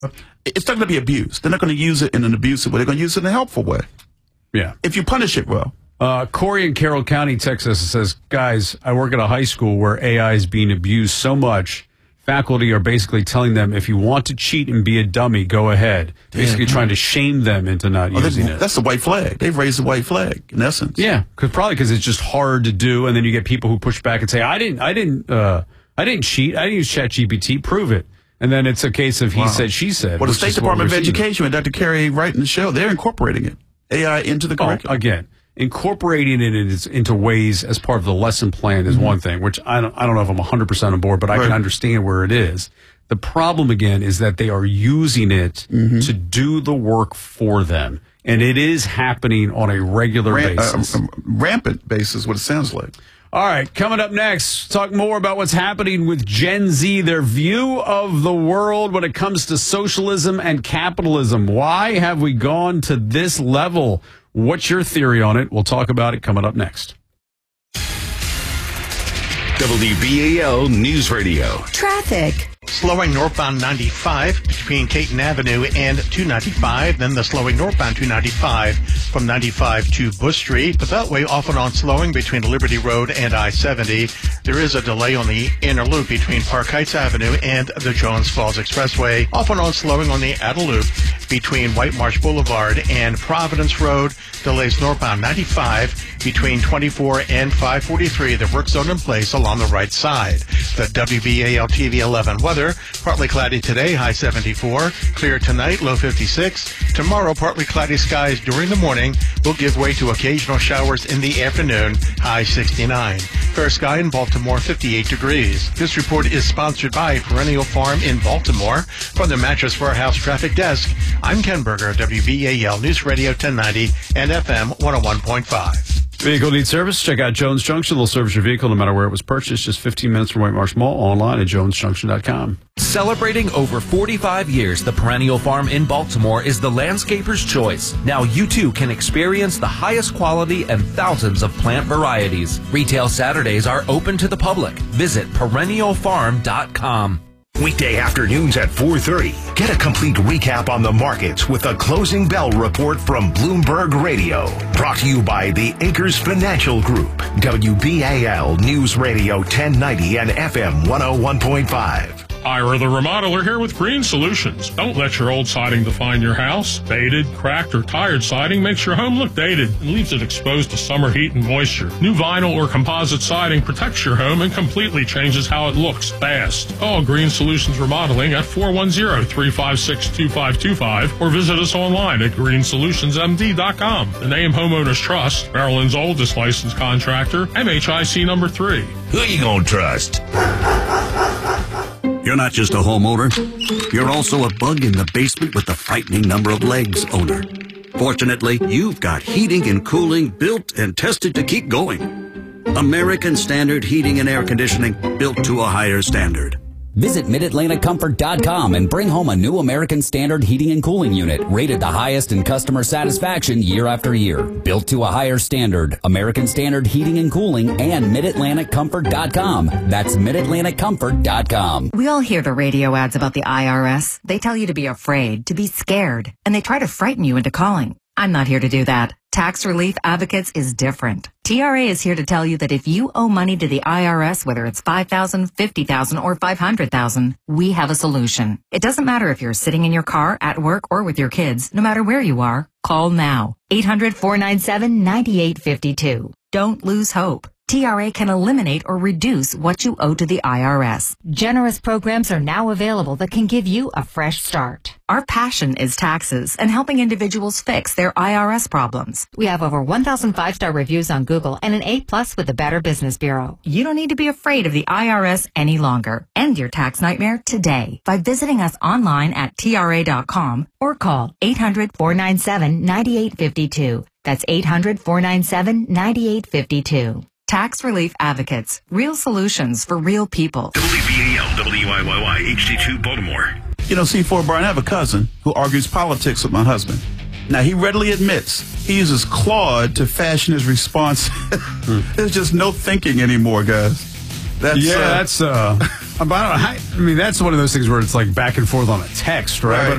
It's not going to be abused. They're not going to use it in an abusive way. They're going to use it in a helpful way. Yeah. If you punish it well. Corey in Carroll County, Texas says, guys, I work at a high school where AI is being abused so much. Faculty are basically telling them, if you want to cheat and be a dummy, go ahead. Basically trying to shame them into not using it. That's the white flag. They've raised the white flag, in essence. Yeah, probably because it's just hard to do, and then you get people who push back and say, I didn't cheat. I didn't use ChatGPT. Prove it. And then it's a case of he said, she said. Well, the State Department of Education and Dr. Kerry Wright in the show, they're incorporating it, AI into the curriculum. Again, incorporating it into ways as part of the lesson plan is one thing, which I don't know if I'm 100% on board, but I can understand where it is. The problem, again, is that they are using it to do the work for them. And it is happening on a regular basis. Rampant basis, what it sounds like. All right, coming up next, talk more about what's happening with Gen Z, their view of the world when it comes to socialism and capitalism. Why have we gone to this level? What's your theory on it? We'll talk about it coming up next. WBAL News Radio. Traffic. Slowing northbound 95 between Caton Avenue and 295. Then the slowing northbound 295 from 95 to Bush Street. The Beltway off and on slowing between Liberty Road and I-70. There is a delay on the inner loop between Park Heights Avenue and the Jones Falls Expressway. Off and on slowing on the outer loop between White Marsh Boulevard and Providence Road. Delays northbound 95 between 24 and 543. The work zone in place along the right side. The WBAL TV 11 weather. Partly cloudy today, high 74. Clear tonight, low 56. Tomorrow, partly cloudy skies during the morning will give way to occasional showers in the afternoon, high 69. Fair sky in Baltimore, 58 degrees. This report is sponsored by Perennial Farm in Baltimore. From the Mattress Warehouse Traffic Desk, I'm Ken Berger, WBAL News Radio 1090 and FM 101.5. Vehicle needs service? Check out Jones Junction. They'll service your vehicle no matter where it was purchased. Just 15 minutes from White Marsh Mall. Online at jonesjunction.com. Celebrating over 45 years, the Perennial Farm in Baltimore is the landscaper's choice. Now you too can experience the highest quality and thousands of plant varieties. Retail Saturdays are open to the public. Visit perennialfarm.com. Weekday afternoons at 4:30. Get a complete recap on the markets with a closing bell report from Bloomberg Radio. Brought to you by the Acres Financial Group. WBAL News Radio 1090 and FM 101.5. Ira the Remodeler here with Green Solutions. Don't let your old siding define your house. Faded, cracked, or tired siding makes your home look dated and leaves it exposed to summer heat and moisture. New vinyl or composite siding protects your home and completely changes how it looks fast. Call Green Solutions Remodeling at 410-356-2525 or visit us online at greensolutionsmd.com. The name Homeowners Trust, Maryland's oldest licensed contractor, MHIC number 3. Who you gonna trust? You're not just a homeowner. You're also a bug in the basement with the frightening number of legs owner. Fortunately, you've got heating and cooling built and tested to keep going. American Standard Heating and Air Conditioning, built to a higher standard. Visit MidAtlanticComfort.com and bring home a new American Standard heating and cooling unit, rated the highest in customer satisfaction year after year. Built to a higher standard, American Standard Heating and Cooling and MidAtlanticComfort.com. That's MidAtlanticComfort.com. We all hear the radio ads about the IRS. They tell you to be afraid, to be scared, and they try to frighten you into calling. I'm not here to do that. Tax Relief Advocates is different. TRA is here to tell you that if you owe money to the IRS, whether it's $5,000, $50,000, or $500,000, we have a solution. It doesn't matter if you're sitting in your car, at work, or with your kids. No matter where you are, call now. 800-497-9852. Don't lose hope. TRA can eliminate or reduce what you owe to the IRS. Generous programs are now available that can give you a fresh start. Our passion is taxes and helping individuals fix their IRS problems. We have over 1,000 5-star reviews on Google and an A+ with the Better Business Bureau. You don't need to be afraid of the IRS any longer. End your tax nightmare today by visiting us online at TRA.com or call 800-497-9852. That's 800-497-9852. Tax Relief Advocates. Real solutions for real people. WBAL, WIYY, HD2 Baltimore. You know, C4 Brian, I have a cousin who argues politics with my husband. Now, he readily admits he uses Claude to fashion his response. There's just no thinking anymore, guys. That's I mean, that's one of those things where it's like back and forth on a text, right? Right.